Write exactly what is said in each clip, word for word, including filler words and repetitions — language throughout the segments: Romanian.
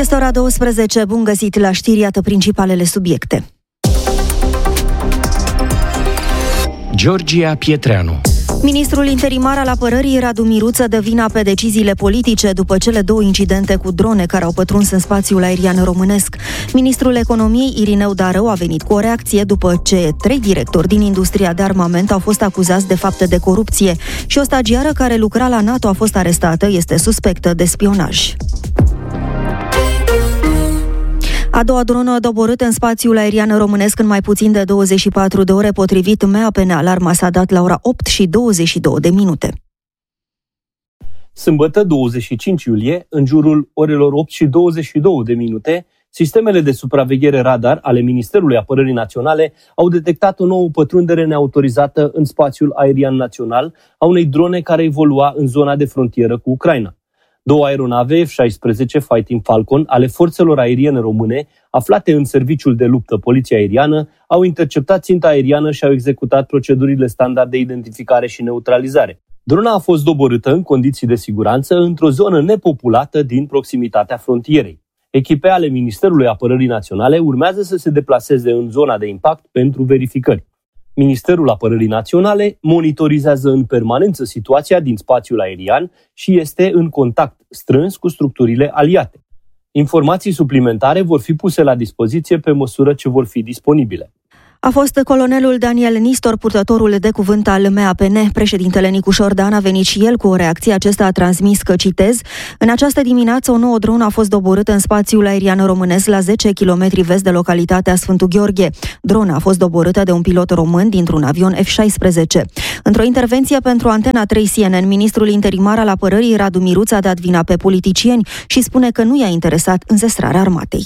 Este ora douăsprezece, bun găsit la știri, iată principalele subiecte. Georgia Pietreanu. Ministrul interimar al apărării Radu Miruță dă vina pe deciziile politice după cele două incidente cu drone care au pătruns în spațiul aerian românesc. Ministrul economiei Irineu Darău a venit cu o reacție după ce trei directori din industria de armament au fost acuzați de fapte de corupție și o stagiară care lucra la NATO a fost arestată, este suspectă de spionaj. A doua dronă doborâtă în spațiul aerian românesc în mai puțin de douăzeci și patru de ore, potrivit M A P N. Alarma s-a dat la ora opt și douăzeci și două de minute. Sâmbătă, douăzeci și cinci iulie, în jurul orelor opt și douăzeci și două de minute, sistemele de supraveghere radar ale Ministerului Apărării Naționale au detectat o nouă pătrundere neautorizată în spațiul aerian național a unei drone care evolua în zona de frontieră cu Ucraina. Două aeronave F șaisprezece Fighting Falcon ale forțelor aeriene române, aflate în serviciul de luptă poliția aeriană, au interceptat ținta aeriană și au executat procedurile standard de identificare și neutralizare. Drona a fost doborâtă în condiții de siguranță într-o zonă nepopulată din proximitatea frontierei. Echipe ale Ministerului Apărării Naționale urmează să se deplaseze în zona de impact pentru verificări. Ministerul Apărării Naționale monitorizează în permanență situația din spațiul aerian și este în contact strâns cu structurile aliate. Informații suplimentare vor fi puse la dispoziție pe măsură ce vor fi disponibile. A fost colonelul Daniel Nistor, purtătorul de cuvânt al M A P N. Președintele Nicu Șordan a venit și el cu o reacție. Acesta a transmis că, citez, în această dimineață o nouă dronă a fost doborâtă în spațiul aerian românesc la zece kilometri vest de localitatea Sfântul Gheorghe. Drona a fost doborâtă de un pilot român dintr-un avion F șaisprezece. Într-o intervenție pentru Antena trei C N N, ministrul interimar al apărării Radu Miruță a dat vina pe politicieni și spune că nu i-a interesat înzestrarea armatei.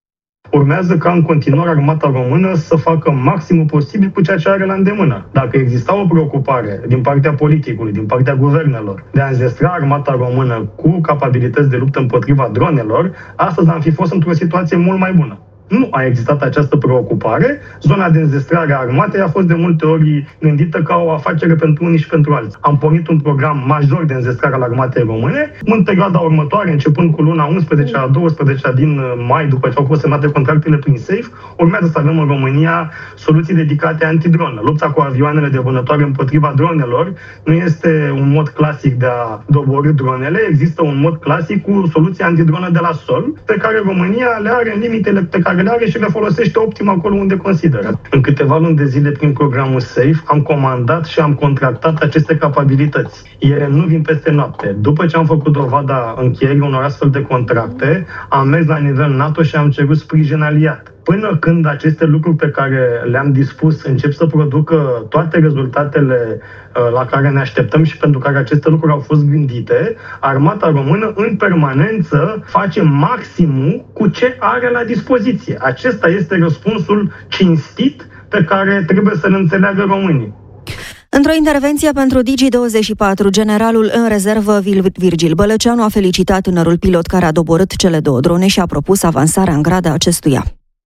Urmează ca în continuare armata română să facă maximul posibil cu ceea ce are la îndemână. Dacă exista o preocupare din partea politicului, din partea guvernelor, de a înzestra armata română cu capabilități de luptă împotriva dronelor, astăzi am fi fost într-o situație mult mai bună. Nu a existat această preocupare. Zona de înzestrare a armatei a fost de multe ori gândită ca o afacere pentru unii și pentru alții. Am pornit un program major de înzestrare al armatei române. În perioada următoare, începând cu luna unsprezece a douăsprezece din mai, după ce au fost semnate contractele prin SAFE, urmează să avem în România soluții dedicate antidronă. Lupta cu avioanele de vânătoare împotriva dronelor nu este un mod clasic de a doborî dronele, există un mod clasic cu soluții antidronă de la sol, pe care România le are în limitele pe care le are și le folosește optim acolo unde consideră. În câteva luni de zile, prin programul SAFE, am comandat și am contractat aceste capabilități. Ele nu vin peste noapte. După ce am făcut dovada încheierii unor astfel de contracte, am mers la nivel NATO și am cerut sprijin aliat. Până când aceste lucruri pe care le-am dispus încep să producă toate rezultatele la care ne așteptăm și pentru care aceste lucruri au fost gândite, armata română în permanență face maximul cu ce are la dispoziție. Acesta este răspunsul cinstit pe care trebuie să-l înțeleagă românii. Într-o intervenție pentru Digi douăzeci și patru, generalul în rezervă Virgil Bălăceanu a felicitat tânărul pilot care a doborât cele două drone și a propus avansarea în gradă acestuia.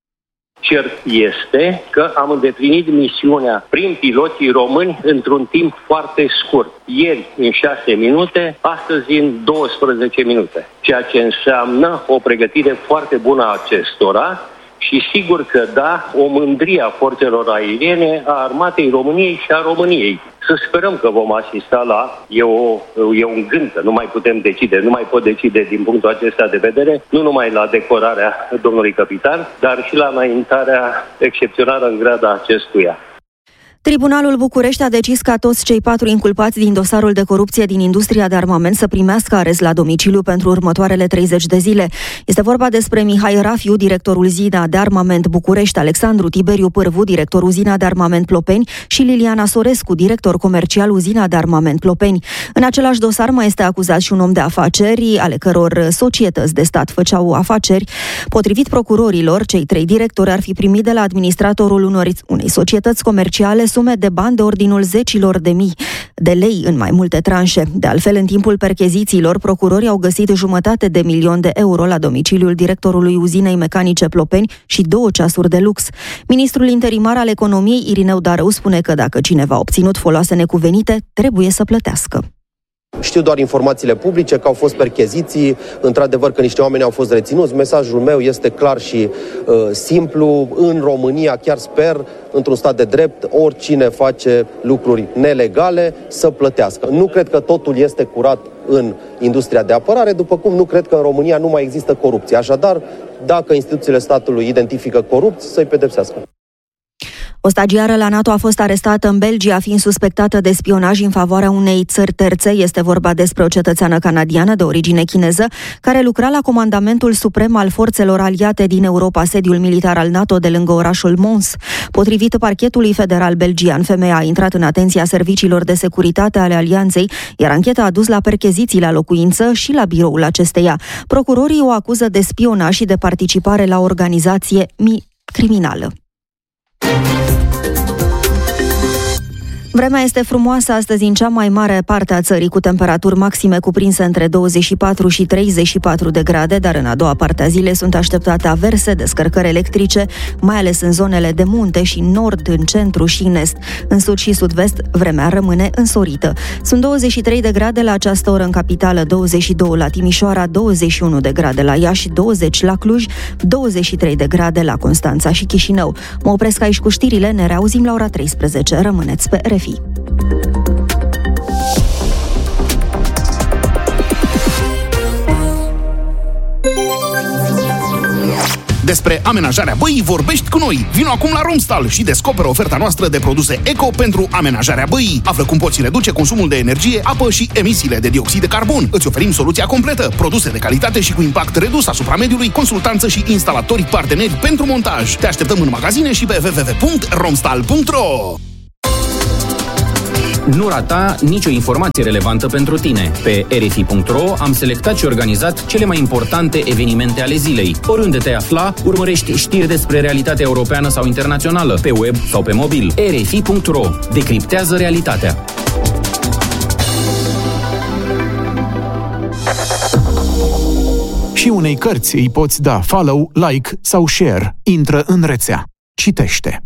Cert este că am îndeplinit misiunea prin piloții români într-un timp foarte scurt. Ieri în șase minute, astăzi în douăsprezece minute. Ceea ce înseamnă o pregătire foarte bună a acestora și sigur că da, o mândrie a forțelor aeriene, a armatei României și a României. Să sperăm că vom asista la, e, o, e un gând, că nu mai putem decide, nu mai pot decide din punctul acesta de vedere, nu numai la decorarea domnului capitan, dar și la înaintarea excepțională în grada acestuia. Tribunalul București a decis ca toți cei patru inculpați din dosarul de corupție din industria de armament să primească arest la domiciliu pentru următoarele treizeci de zile. Este vorba despre Mihai Rafiu, directorul Uzina de Armament București, Alexandru Tiberiu Pârvu, director Uzina de Armament Plopeni și Liliana Sorescu, director comercial Uzina de Armament Plopeni. În același dosar mai este acuzat și un om de afaceri, ale căror societăți de stat făceau afaceri. Potrivit procurorilor, cei trei directori ar fi primit de la administratorul unor, unei societăți comerciale sume de bani de ordinul zecilor de mii de lei în mai multe tranșe. De altfel, în timpul perchezițiilor, procurorii au găsit jumătate de milion de euro la domiciliul directorului Uzinei Mecanice Plopeni și două ceasuri de lux. Ministrul interimar al economiei, Irineu Darău, spune că dacă cineva a obținut foloase necuvenite, trebuie să plătească. Știu doar informațiile publice, că au fost percheziții, într-adevăr că niște oameni au fost reținuți. Mesajul meu este clar și uh, simplu. În România, chiar sper, într-un stat de drept, oricine face lucruri nelegale să plătească. Nu cred că totul este curat în industria de apărare, după cum nu cred că în România nu mai există corupție. Așadar, dacă instituțiile statului identifică corupți, să-i pedepsească. O stagiară la NATO a fost arestată în Belgia, fiind suspectată de spionaj în favoarea unei țări terțe. Este vorba despre o cetățeană canadiană de origine chineză, care lucra la Comandamentul Suprem al Forțelor Aliate din Europa, sediul militar al NATO de lângă orașul Mons. Potrivit parchetului federal belgian, femeia a intrat în atenția serviciilor de securitate ale alianței, iar ancheta a dus la percheziții la locuință și la biroul acesteia. Procurorii o acuză de spionaj și de participare la organizație criminală. Vremea este frumoasă astăzi în cea mai mare parte a țării, cu temperaturi maxime cuprinse între douăzeci și patru și treizeci și patru de grade, dar în a doua parte a zilei sunt așteptate averse, descărcări electrice, mai ales în zonele de munte și nord, în centru și în est. În sud și sud-vest, vremea rămâne însorită. Sunt douăzeci și trei de grade la această oră în capitală, douăzeci și doi la Timișoara, douăzeci și unu de grade la Iași, douăzeci la Cluj, douăzeci și trei de grade la Constanța și Chișinău. Mă opresc aici cu știrile, ne reauzim la ora treisprezece. Rămâneți pe R F I. Despre amenajarea băii vorbești cu noi. Vino acum la Romstal și descoperă oferta noastră de produse eco pentru amenajarea băii. Află cum poți reduce consumul de energie, apă și emisiile de dioxid de carbon. Îți oferim soluția completă, produse de calitate și cu impact redus asupra mediului, consultanță și instalatori parteneri pentru montaj. Te așteptăm în magazine și pe w w w punct romstal punct r o. Nu rata nicio informație relevantă pentru tine. Pe r f i punct r o am selectat și organizat cele mai importante evenimente ale zilei. Oriunde te afla, urmărești știri despre realitatea europeană sau internațională, pe web sau pe mobil. r f i punct r o. Decriptează realitatea. Și unei cărți îi poți da follow, like sau share. Intră în rețea. Citește.